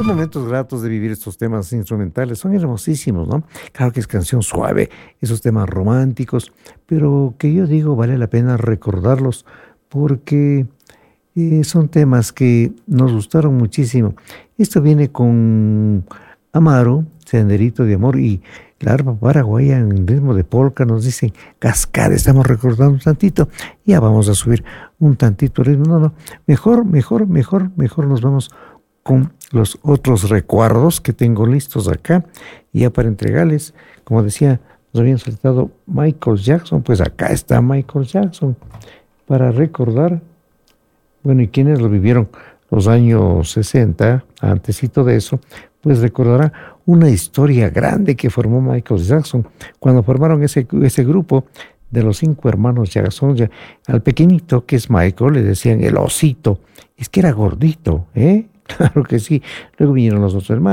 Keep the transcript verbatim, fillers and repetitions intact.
son momentos gratos de vivir estos temas instrumentales, son hermosísimos, ¿no? Claro que es canción suave, esos temas románticos, pero que yo digo vale la pena recordarlos porque eh, son temas que nos gustaron muchísimo. Esto viene con Amaro, Senderito de Amor, y la arpa paraguaya en ritmo de polka nos dicen cascada. Estamos recordando un tantito, ya vamos a subir un tantito el ritmo. No, no, mejor, mejor, mejor, mejor nos vamos con los otros recuerdos que tengo listos acá, y ya para entregarles, como decía, nos habían solicitado Michael Jackson, pues acá está Michael Jackson, para recordar, bueno, y quienes lo vivieron los años sesenta, antesito de eso, pues recordará una historia grande que formó Michael Jackson, cuando formaron ese, ese grupo de los cinco hermanos Jackson. Ya, al pequeñito que es Michael le decían el osito, es que era gordito, ¿eh? Claro que sí. Luego vinieron los otros hermanos.